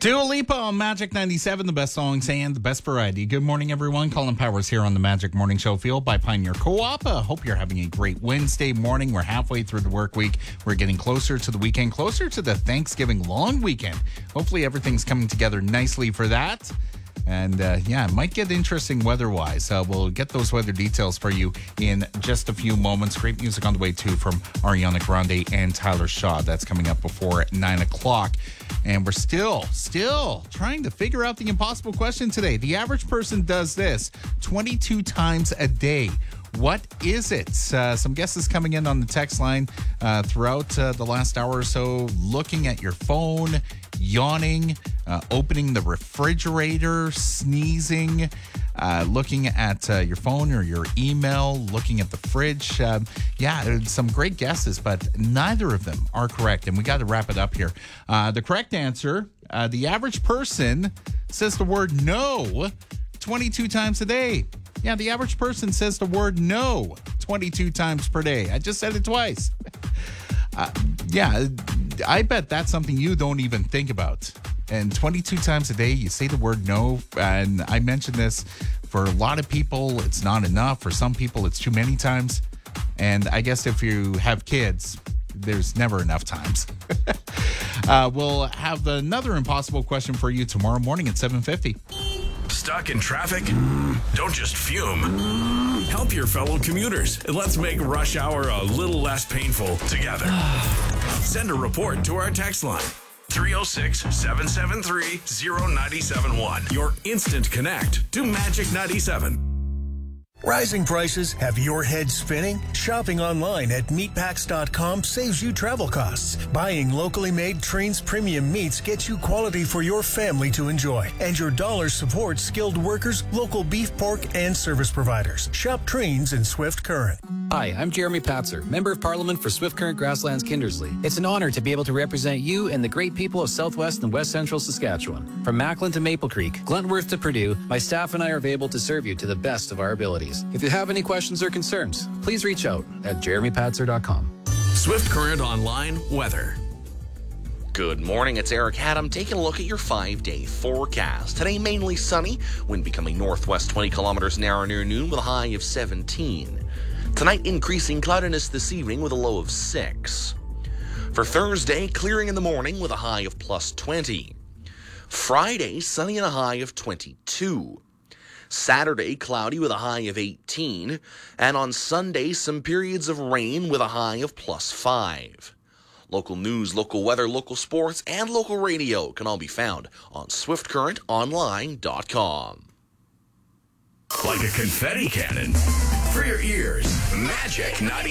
Dua Lipa on Magic 97, the best songs and the best variety. Good morning, everyone. Colin Powers here on the Magic Morning Show, fueled by Pioneer Co-op. Hope you're having a great Wednesday morning. We're halfway through the work week. We're getting closer to the weekend, closer to the Thanksgiving long weekend. Hopefully everything's coming together nicely for that. And it might get interesting weather-wise. We'll get those weather details for you in just a few moments. Great music on the way, too, from Ariana Grande and Tyler Shaw. That's coming up before 9 o'clock. And we're still trying to figure out the impossible question today. The average person does this 22 times a day. What is it? Some guesses coming in on the text line throughout the last hour or so. Looking at your phone, yawning, opening the refrigerator, sneezing, looking at your phone or your email, looking at the fridge. Some great guesses, but neither of them are correct. And we got to wrap it up here. The correct answer, the average person says the word no 22 times a day. Yeah, the average person says the word no 22 times per day. I just said it twice. I bet that's something you don't even think about. And 22 times a day, you say the word no. And I mentioned this, for a lot of people, it's not enough. For some people, it's too many times. And I guess if you have kids, there's never enough times. We'll have another impossible question for you tomorrow morning at 7:50. Stuck in traffic? Don't just fume. Help your fellow commuters and let's make rush hour a little less painful together. Send a report to our text line. 306-773-0971. Your instant connect to Magic 97. Rising prices have your head spinning? Shopping online at meatpacks.com saves you travel costs. Buying locally made Trains premium meats gets you quality for your family to enjoy. And your dollars support skilled workers, local beef, pork, and service providers. Shop Trains in Swift Current. Hi, I'm Jeremy Patzer, Member of Parliament for Swift Current Grasslands Kindersley. It's an honor to be able to represent you and the great people of Southwest and West Central Saskatchewan. From Macklin to Maple Creek, Glentworth to Purdue, my staff and I are able to serve you to the best of our abilities. If you have any questions or concerns, please reach out at jeremypatzer.com. Swift Current Online Weather. Good morning, it's Eric Haddam taking a look at your 5-day forecast. Today, mainly sunny, wind becoming northwest 20 kilometers an hour near noon with a high of 17. Tonight, increasing cloudiness this evening with a low of 6. For Thursday, clearing in the morning with a high of plus 20. Friday, sunny and a high of 22. Saturday, cloudy with a high of 18. And on Sunday, some periods of rain with a high of plus 5. Local news, local weather, local sports, and local radio can all be found on SwiftCurrentOnline.com. Like a confetti cannon for your ears, Magic 90.